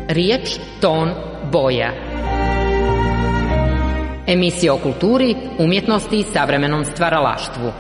Riječ, ton, boja. Emisija o kulturi, umjetnosti i savremenom stvaralaštvu.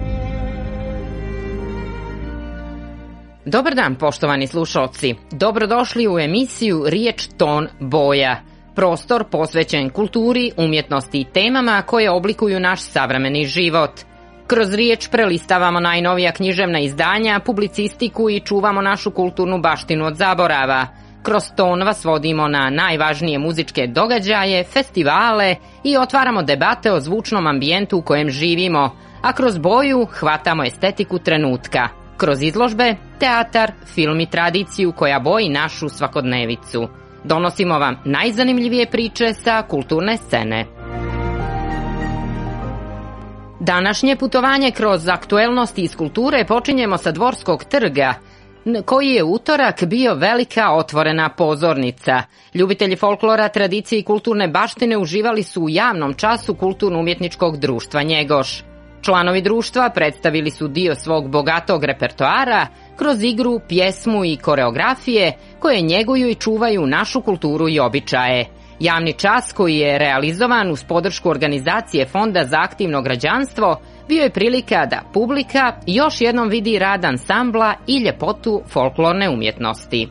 Dobar dan, poštovani slušalci. Dobrodošli u emisiju Riječ, ton, boja. Prostor posvećen kulturi, umjetnosti i temama koje oblikuju naš savremeni život. Kroz riječ prelistavamo najnovija književna izdanja, publicistiku i čuvamo našu kulturnu baštinu od zaborava. Kroz ton vas vodimo na najvažnije muzičke događaje, festivale i otvaramo debate o zvučnom ambijentu u kojem živimo, a kroz boju hvatamo estetiku trenutka. Kroz izložbe, teatar, film i tradiciju koja boji našu svakodnevicu. Donosimo vam najzanimljivije priče sa kulturne scene. Današnje putovanje kroz aktuelnosti iz kulture počinjemo sa Dvorskog trga, koji je utorak bio velika otvorena pozornica. Ljubitelji folklora, tradicije i kulturne baštine uživali su u javnom času Kulturno-umjetničkog društva Njegoš. Članovi društva predstavili su dio svog bogatog repertoara kroz igru, pjesmu i koreografije koje njeguju i čuvaju našu kulturu i običaje. Javni čas koji je realizovan uz podršku organizacije Fonda za aktivno građanstvo bio je prilika da publika još jednom vidi rad ansambla i ljepotu folklorne umjetnosti.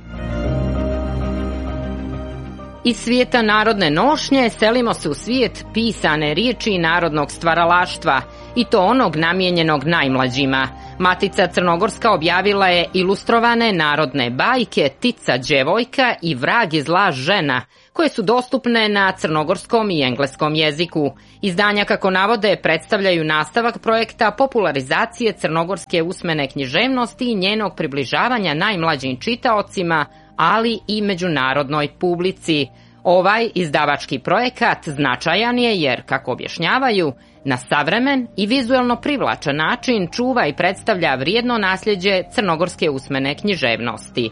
Iz svijeta narodne nošnje selimo se u svijet pisane riječi i narodnog stvaralaštva, i to onog namijenjenog najmlađima. Matica Crnogorska objavila je ilustrovane narodne bajke Tica djevojka i Vrag je zla žena, koje su dostupne na crnogorskom i engleskom jeziku. Izdanja, kako navode, predstavljaju nastavak projekta popularizacije crnogorske usmene književnosti i njenog približavanja najmlađim čitaocima, ali i međunarodnoj publici. Ovaj izdavački projekat značajan je jer, kako objašnjavaju, na savremen i vizuelno privlačan način čuva i predstavlja vrijedno nasljeđe crnogorske usmene književnosti.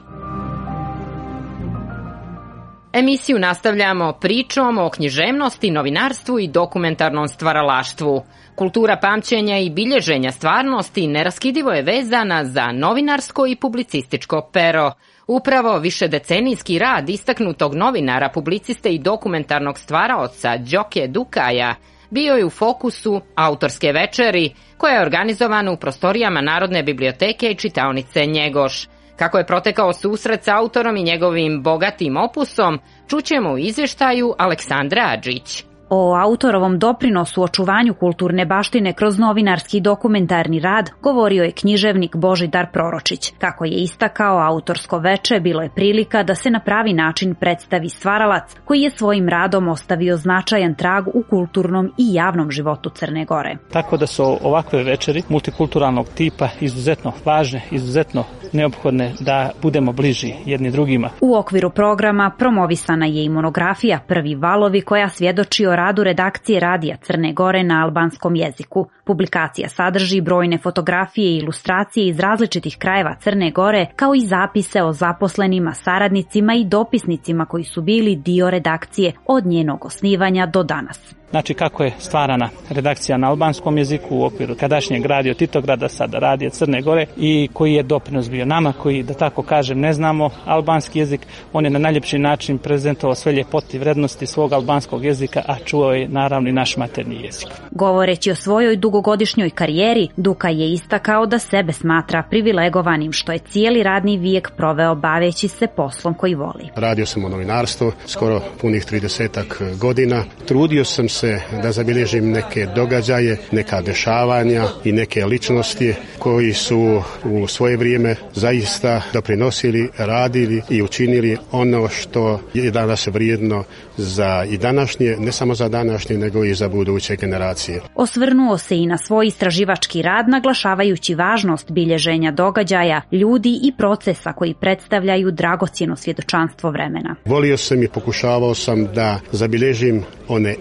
Emisiju nastavljamo pričom o književnosti, novinarstvu i dokumentarnom stvaralaštvu. Kultura pamćenja i bilježenja stvarnosti neraskidivo je vezana za novinarsko i publicističko pero. Upravo višedecenijski rad istaknutog novinara, publiciste i dokumentarnog stvaraoca Đoke Dukaja bio je u fokusu autorske večeri, koja je organizovana u prostorijama Narodne biblioteke i čitaonice Njegoš. Kako je protekao susret s autorom i njegovim bogatim opusom, čućemo u izvještaju Aleksandre Adžić. O autorovom doprinosu očuvanju kulturne baštine kroz novinarski dokumentarni rad govorio je književnik Božidar Proročić. Kako je istakao, autorsko veče bilo je prilika da se na pravi način predstavi stvaralac koji je svojim radom ostavio značajan trag u kulturnom i javnom životu Crne Gore. Tako da su ovakve večeri multikulturalnog tipa izuzetno važne, izuzetno neophodne da budemo bliži jedni drugima. U okviru programa promovisana je i monografija Prvi valovi, koja svjedoči o radu redakcije Radija Crne Gore na albanskom jeziku. Publikacija sadrži brojne fotografije i ilustracije iz različitih krajeva Crne Gore, kao i zapise o zaposlenima, saradnicima i dopisnicima koji su bili dio redakcije od njenog osnivanja do danas. Znači, kako je stvarana redakcija na albanskom jeziku u okviru tadašnjeg Radio Titograda, sada Radija Crne Gore, i koji je doprinos bio nama koji, da tako kažem, ne znamo albanski jezik. On je na najljepši način prezentovao sve ljepote i vrednosti svog albanskog jezika, a čuo je naravno i naš maternji jezik. Govoreći o svojoj dugogodišnjoj karijeri, Duka je istakao da sebe smatra privilegovanim što je cijeli radni vijek proveo baveći se poslom koji voli. Radio sam u novinarstvu skoro punih 30 godina. Trudio sam se da zabilježim neke događaje, neka dešavanja i neke ličnosti koji su u svoje vrijeme zaista doprinosili, radili i učinili ono što je danas vrijedno za i današnje, ne samo za današnje, nego i za buduće generacije. Osvrnuo se i na svoj istraživački rad, naglašavajući važnost bilježenja događaja, ljudi i procesa koji predstavljaju dragocjeno svjedočanstvo vremena. Volio sam i pokušavao sam da zabilježim one iskrene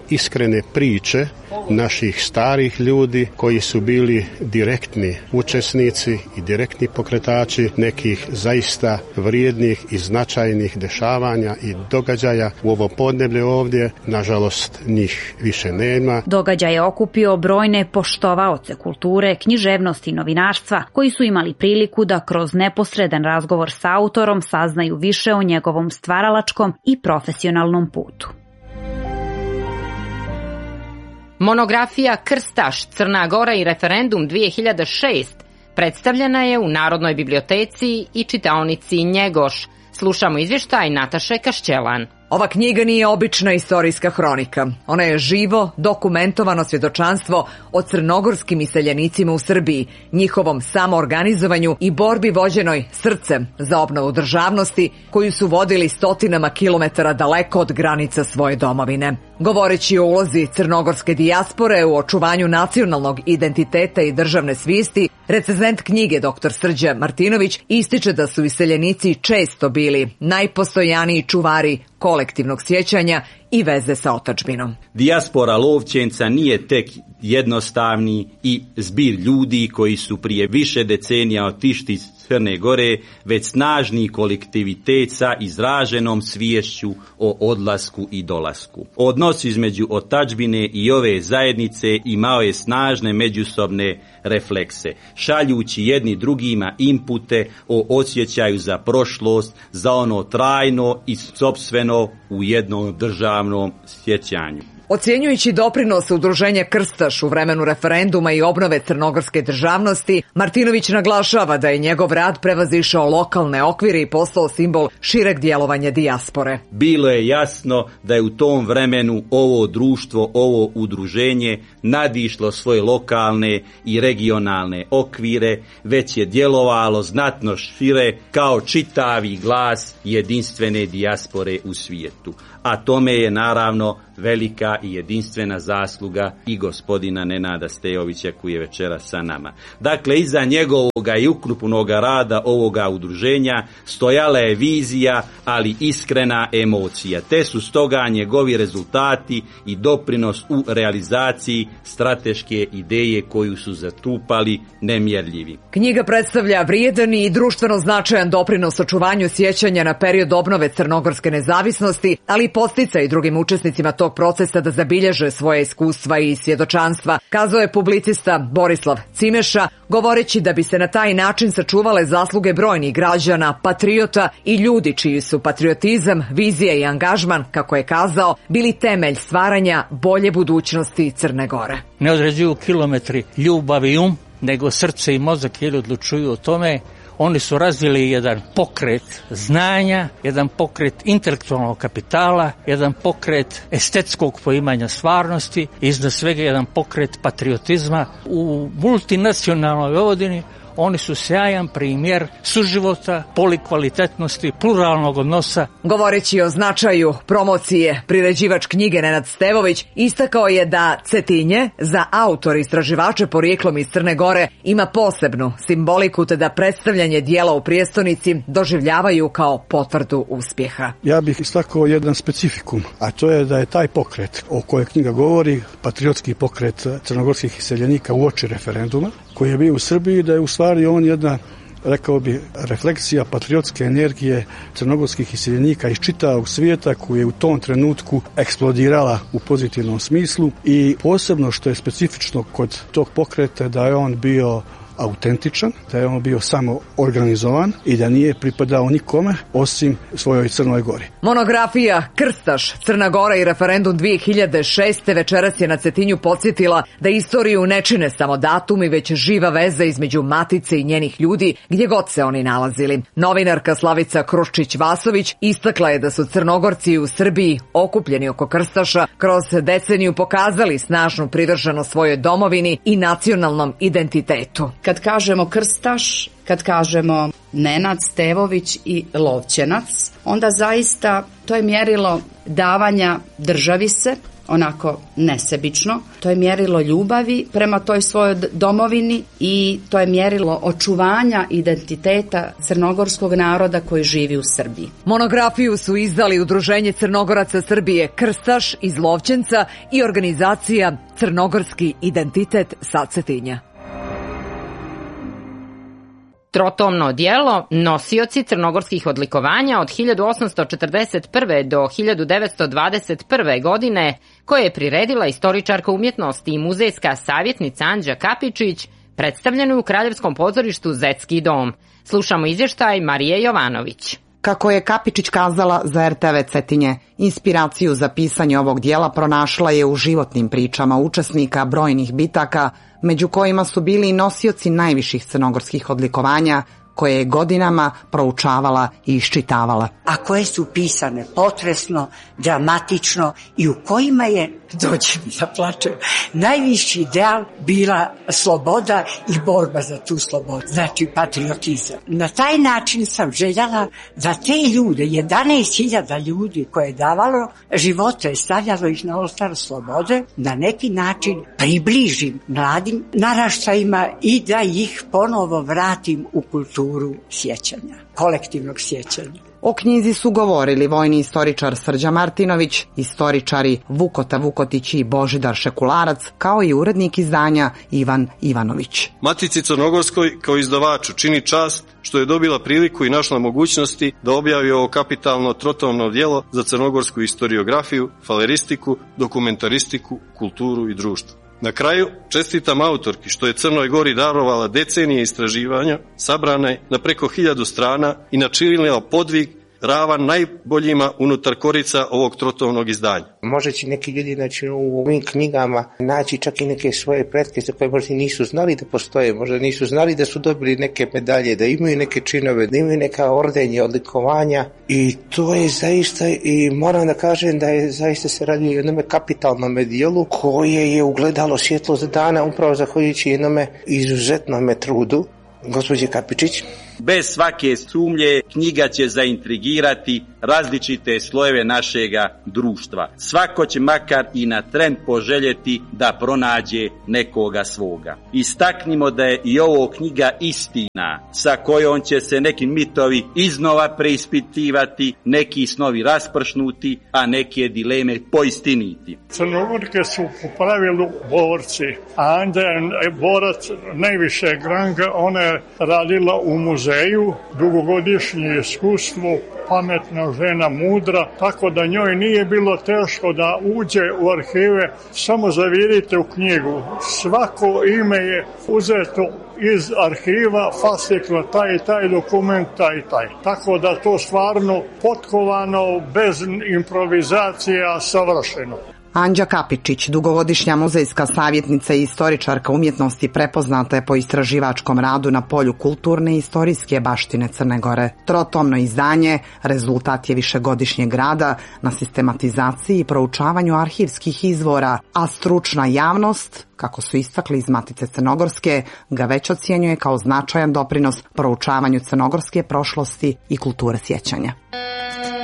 iskrene priče naših starih ljudi koji su bili direktni učesnici i direktni pokretači nekih zaista vrijednih i značajnih dešavanja i događaja u ovo podneblje ovdje. Nažalost, njih više nema. Događaj je okupio brojne poštovaoce kulture, književnosti i novinarstva koji su imali priliku da kroz neposredan razgovor sa autorom saznaju više o njegovom stvaralačkom i profesionalnom putu. Monografija Krstaš, Crna Gora i referendum 2006 predstavljena je u Narodnoj biblioteci i čitaonici Njegoš. Slušamo izvještaj Nataše Kašćelan. Ova knjiga nije obična istorijska hronika. Ona je živo, dokumentovano svjedočanstvo o crnogorskim iseljenicima u Srbiji, njihovom samoorganizovanju i borbi vođenoj srcem za obnovu državnosti koju su vodili stotinama kilometara daleko od granica svoje domovine. Govoreći o ulozi crnogorske dijaspore u očuvanju nacionalnog identiteta i državne svijesti, recenzent knjige dr. Srđa Martinović ističe da su iseljenici često bili najpostojaniji čuvari kolektivnog sjećanja i veze sa otadžbinom. Dijaspora Lovćenca nije tek jednostavni i zbir ljudi koji su prije više decenija otišli iz Crne Gore, već snažni kolektivitet sa izraženom sviješću o odlasku i dolasku. Odnos između otadžbine i ove zajednice imao je snažne međusobne reflekse, šaljući jedni drugima impute o osjećaju za prošlost, za ono trajno i sopstveno u jednom državnom sjećanju. Ocjenjujući doprinos udruženja Krstaš u vremenu referenduma i obnove crnogorske državnosti, Martinović naglašava da je njegov rad prevazišao lokalne okvire i postao simbol šireg djelovanja dijaspore. Bilo je jasno da je u tom vremenu ovo društvo, ovo udruženje nadišlo svoje lokalne i regionalne okvire, već je djelovalo znatno šire kao čitavi glas jedinstvene dijaspore u svijetu. A tome je naravno velika i jedinstvena zasluga i gospodina Nenada Stejovića koji je večeras sa nama. Dakle, iza njegovoga i ukrupnog rada ovoga udruženja stojala je vizija, ali iskrena emocija. Te su stoga njegovi rezultati i doprinos u realizaciji strateške ideje koju su zatupali nemjerljivi. Knjiga predstavlja vrijedan i društveno značajan doprinos očuvanju sjećanja na period obnove crnogorske nezavisnosti, ali podsticaj i drugim učesnicima tog procesa da zabilježe svoje iskustva i svjedočanstva, kazao je publicista Borislav Cimeša, govoreći da bi se na taj način sačuvale zasluge brojnih građana, patriota i ljudi čiji su patriotizam, vizija i angažman, kako je kazao, bili temelj stvaranja bolje budućnosti Crne Gore. Ne određuju kilometri ljubav i nego srce i mozak jer odlučuju o tome. Oni su razvili jedan pokret znanja, jedan pokret intelektualnog kapitala, jedan pokret estetskog poimanja stvarnosti i iznad svega jedan pokret patriotizma. U multinacionalnoj Vojvodini oni su sjajan primjer suživota, polikvalitetnosti, pluralnog odnosa. Govoreći o značaju promocije, priređivač knjige Nenad Stevović istakao je da Cetinje za autor i istraživače porijeklom iz Crne Gore ima posebnu simboliku te da predstavljanje dijela u prijestolnici doživljavaju kao potvrdu uspjeha. Ja bih istakao jedan specifikum, a to je da je taj pokret o kojoj knjiga govori, patriotski pokret crnogorskih iseljenika uoči referenduma, koji je bio u Srbiji, da je u stvari on jedna, rekao bi, refleksija patriotske energije crnogorskih iseljenika iz čitavog svijeta koja je u tom trenutku eksplodirala u pozitivnom smislu i posebno što je specifično kod tog pokreta da je on bio autentičan, da je on bio samo organizovan i da nije pripadao nikome osim svojoj Crnoj Gori. Monografija Krstaš, Crna Gora i referendum 2006. večeras je na Cetinju podsjetila da istoriju ne čine samo datumi, već živa veza između matice i njenih ljudi gdje god se oni nalazili. Novinarka Slavica Kruščić-Vasović istakla je da su Crnogorci u Srbiji okupljeni oko Krstaša kroz deceniju pokazali snažnu privrženost svojoj domovini i nacionalnom identitetu. Kad kažemo Krstaš, kad kažemo Nenad Stevović i Lovćenac, onda zaista to je mjerilo davanja državi se, onako nesebično. To je mjerilo ljubavi prema toj svojoj domovini i to je mjerilo očuvanja identiteta crnogorskog naroda koji živi u Srbiji. Monografiju su izdali Udruženje Crnogoraca Srbije Krstaš iz Lovćenca i organizacija Crnogorski identitet sa Cetinja. Trotomno djelo nosioci crnogorskih odlikovanja od 1841. do 1921. godine, koje je priredila istoričarka umjetnosti i muzejska savjetnica Anđa Kapičić, predstavljeno je u Kraljevskom pozorištu Zetski dom. Slušamo izvještaj Marije Jovanović. Kako je Kapičić kazala za RTV Cetinje, inspiraciju za pisanje ovog dijela pronašla je u životnim pričama učesnika brojnih bitaka, među kojima su bili i nosioci najviših crnogorskih odlikovanja, koje je godinama proučavala i iščitavala. A koje su pisane potresno, dramatično i u kojima je, dođe mi da plačem, najviši ideal bila sloboda i borba za tu slobodu, znači patriotizam. Na taj način sam željela da te ljude, 11.000 ljudi koje je davalo živote, stavljalo ih na oltar slobode, na neki način približim mladim naraštajima i da ih ponovo vratim u kulturu sjećanja, kolektivnog sjećanja. O knjizi su govorili vojni istoričar Srđan Martinović, istoričari Vukota Vukotić i Božidar Šekularac, kao i urednik izdanja Ivan Ivanović. Matici Crnogorskoj kao izdavaču čini čast što je dobila priliku i našla mogućnosti da objavi ovo kapitalno trotomno djelo za crnogorsku historiografiju, faleristiku, dokumentaristiku, kulturu i društvo. Na kraju, čestitam autorki što je Crnoj Gori darovala decenije istraživanja, sabrane na preko 1000 strana i načinila podvig ravan najboljima unutar korica ovog trotomnog izdanja. Možda će neki ljudi u ovim knjigama naći čak i neke svoje pretke za koje možda nisu znali da postoje, možda nisu znali da su dobili neke medalje, da imaju neke činove, da imaju neka ordenje, odlikovanja i to je zaista, i moram da kažem da je zaista se radi o jednome kapitalnom dijelu koje je ugledalo svjetlost dana upravo zahvaljujući jednome izuzetnome trudu gospođe Kapičić. Bez svake sumnje knjiga će zaintrigirati različite slojeve našega društva. Svako će makar i na tren poželjeti da pronađe nekoga svoga. Istaknimo da je i ovo knjiga istina sa kojom će se neki mitovi iznova preispitivati, neki snovi raspršnuti, a neke dileme poistiniti. Crnogorke su po pravilu borci, a onda je borac najvišeg ranga, ona je radila u muzeju, dugogodišnje iskustvo, pametna žena, mudra, tako da njoj nije bilo teško da uđe u arhive, samo zavirite u knjigu. Svako ime je uzeto iz arhiva, fasciklo taj dokument, taj. Tako da to stvarno potkovano, bez improvizacija, savršeno. Anđa Kapičić, dugogodišnja muzejska savjetnica i istoričarka umjetnosti, prepoznata je po istraživačkom radu na polju kulturne i istorijske baštine Crne Gore. Trotomno izdanje rezultat je višegodišnjeg rada na sistematizaciji i proučavanju arhivskih izvora, a stručna javnost, kako su istakli iz Matice Crnogorske, ga već ocjenjuje kao značajan doprinos proučavanju crnogorske prošlosti i kulture sjećanja.